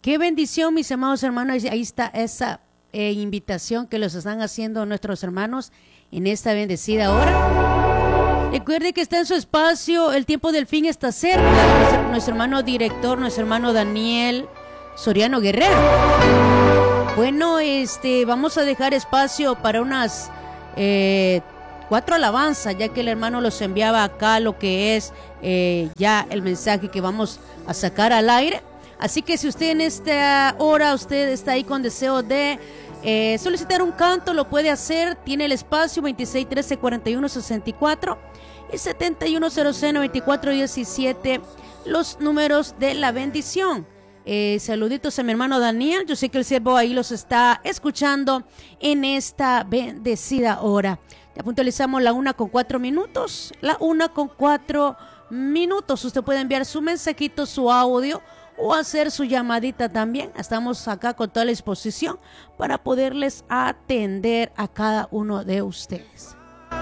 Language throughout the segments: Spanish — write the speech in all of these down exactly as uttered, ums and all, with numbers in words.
Qué bendición, mis amados hermanos. Ahí está esa eh, invitación que los están haciendo nuestros hermanos en esta bendecida hora. Recuerde que está en su espacio, el tiempo del fin está cerca. Nuestro, nuestro hermano director, nuestro hermano Daniel Soriano Guerrero. Bueno, este, vamos a dejar espacio para unas eh, cuatro alabanzas, ya que el hermano los enviaba acá lo que es eh, ya el mensaje que vamos a sacar al aire. Así que si usted en esta hora, usted está ahí con deseo de eh, solicitar un canto, lo puede hacer. Tiene el espacio veintiséis trece cuarenta y uno sesenta y cuatro y setenta y uno cero cero noventa y cuatro diecisiete, los números de la bendición. Eh, saluditos a mi hermano Daniel. Yo sé que el siervo ahí los está escuchando en esta bendecida hora. Ya puntualizamos la una con cuatro minutos. La una con cuatro minutos. Usted puede enviar su mensajito, su audio o hacer su llamadita también. Estamos acá con toda la disposición para poderles atender a cada uno de ustedes.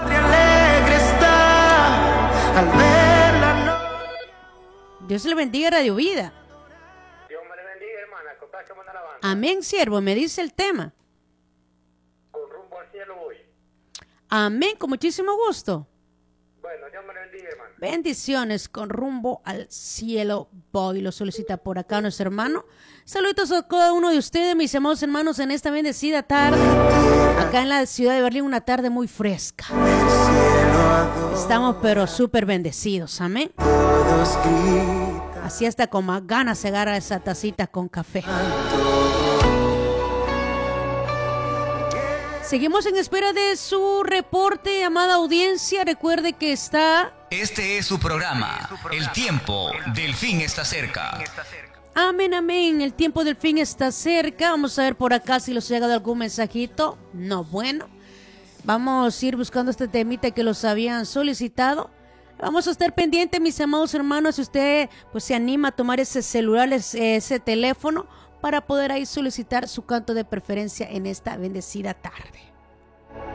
Dios le bendiga, Radio Vida. Dios me le bendiga, hermana. Compásame una alabanza. Amén, siervo. Me dice el tema. Con rumbo al cielo voy. Amén, con muchísimo gusto. Bueno, Dios me le bendiga, hermano. Bendiciones, con rumbo al cielo voy. Lo solicita por acá nuestro hermano. Saludos a cada uno de ustedes, mis amados hermanos, en esta bendecida tarde. Acá en la ciudad de Berlín, una tarde muy fresca. Estamos pero súper bendecidos, amén. Así hasta con más ganas se agarra esa tacita con café. Seguimos en espera de su reporte, amada audiencia. Recuerde que está... Este es su programa. El tiempo del fin está cerca. Amén, amén. El tiempo del fin está cerca. Vamos a ver por acá si les ha llegado algún mensajito. No, bueno. Vamos a ir buscando este temita que los habían solicitado. Vamos a estar pendientes, mis amados hermanos, si usted pues se anima a tomar ese celular, ese, ese teléfono, para poder ahí solicitar su canto de preferencia en esta bendecida tarde.